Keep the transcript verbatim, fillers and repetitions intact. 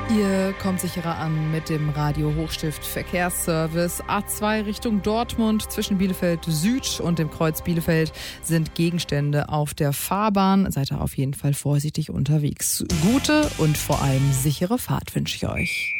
Ihr kommt sicherer an mit dem Radio Hochstift Verkehrsservice. A zwei Richtung Dortmund zwischen Bielefeld Süd und dem Kreuz Bielefeld sind Gegenstände auf der Fahrbahn. Seid ihr auf jeden Fall vorsichtig unterwegs. Gute und vor allem sichere Fahrt wünsche ich euch.